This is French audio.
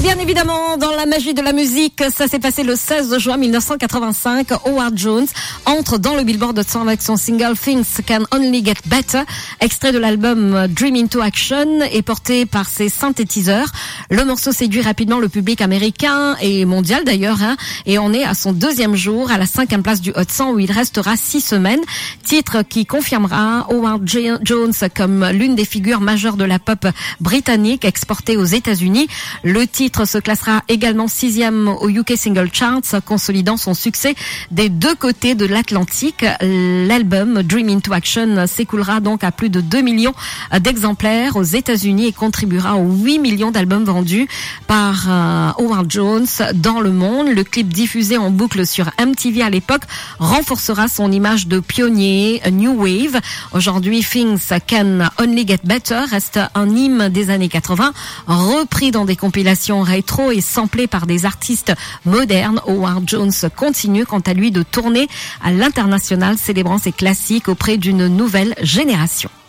Bien évidemment, dans la magie de la musique, ça s'est passé le 16 juin 1985. Howard Jones entre dans le Billboard Hot 100 avec son single Things Can Only Get Better, extrait de l'album Dream Into Action et porté par ses synthétiseurs. Le morceau séduit rapidement le public américain et mondial d'ailleurs, et on est à son deuxième jour à la 5e place du Hot 100 où il restera 6 semaines. Titre qui confirmera Howard Jones comme l'une des figures majeures de la pop britannique exportée aux États-Unis. Le titre se classera également 6e au UK Single Charts, consolidant son succès des deux côtés de l'Atlantique. L'album Dream Into Action s'écoulera donc à plus de 2 millions d'exemplaires aux États-Unis et contribuera aux 8 millions d'albums vendus par Howard Jones dans le monde. Le clip diffusé en boucle sur MTV à l'époque renforcera son image de pionnier New Wave. Aujourd'hui, Things Can Only Get Better reste un hymne des années 80, repris dans des compilations rétro et samplé par des artistes modernes. Howard Jones continue quant à lui de tourner à l'international, célébrant ses classiques auprès d'une nouvelle génération.